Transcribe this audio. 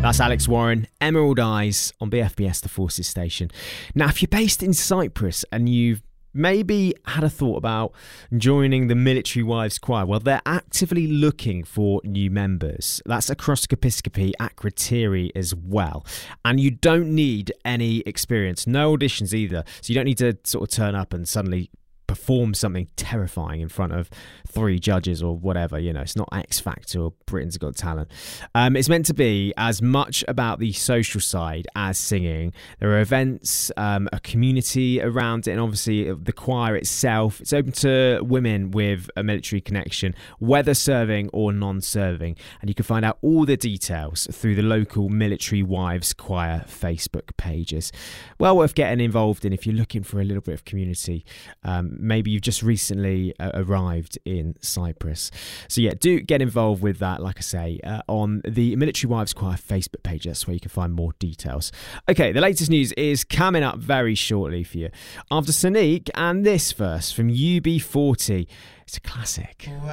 That's Alex Warren, Emerald Eyes on BFBS The Forces Station. Now, if you're based in Cyprus and you've maybe had a thought about joining the Military Wives Choir, well, they're actively looking for new members. That's across Episcopi at Kriteri as well. And you don't need any experience, no auditions either. So you don't need to sort of turn up and suddenly perform something terrifying in front of 3 judges or whatever. You know, it's not X Factor or Britain's Got Talent. It's meant to be as much about the social side as singing. There are events, a community around it, and obviously the choir itself. It's open to women with a military connection, whether serving or non-serving, and you can find out all the details through the local Military Wives Choir Facebook pages. Well worth getting involved in if you're looking for a little bit of community. Maybe you've just recently arrived in Cyprus. So yeah, do get involved with that, like I say, on the Military Wives Choir Facebook page. That's where you can find more details. Okay, the latest news is coming up very shortly for you. After Sonique and this verse from UB40, it's a classic.